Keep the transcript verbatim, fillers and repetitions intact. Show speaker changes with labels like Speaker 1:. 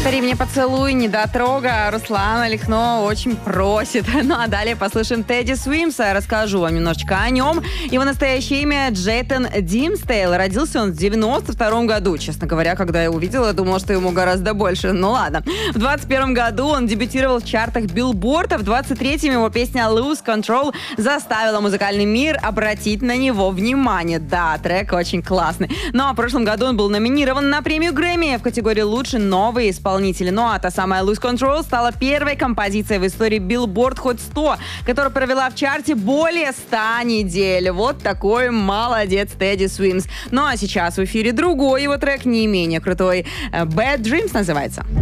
Speaker 1: Подари мне поцелуй, недотрога. Руслана Лихно очень просит. Ну а далее послушаем Тедди Свимса. Расскажу вам немножечко о нем. Его настоящее имя Джейтон Димсдейл. Родился он в девяносто втором году. Честно говоря, когда я увидела, я думала, что ему гораздо больше. Ну ладно. В двадцать первом году он дебютировал в чартах Билборд, а в двадцать третьем его песня Lose Control заставила музыкальный мир обратить на него внимание. Да, трек очень классный. Ну а в прошлом году он был номинирован на премию Грэмми в категории «Лучший новый исполнитель». Ну а та самая Lose Control стала первой композицией в истории Billboard Hot сто, которая провела в чарте более ста недель. Вот такой молодец Тедди Свимс. Ну а сейчас в эфире другой его трек, не менее крутой. Bad Dreams называется.